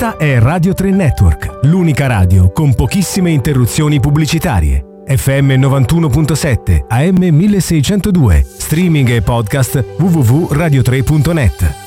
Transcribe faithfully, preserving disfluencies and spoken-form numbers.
Questa è Radio tre Network, l'unica radio con pochissime interruzioni pubblicitarie. F M novantuno virgola sette, A M milleseicentodue, streaming e podcast w w w punto radio tre punto net.